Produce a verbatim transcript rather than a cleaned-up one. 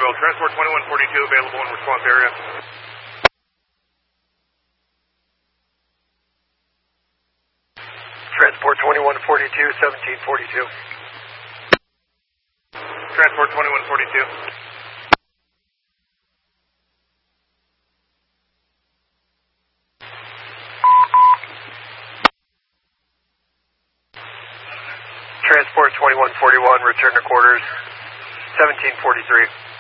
will. Transport twenty-one forty-two available in response area. Transport twenty-one forty-two, seventeen forty-two. Transport twenty-one forty-two. Transport twenty-one forty-one, return to quarters, seventeen forty-three.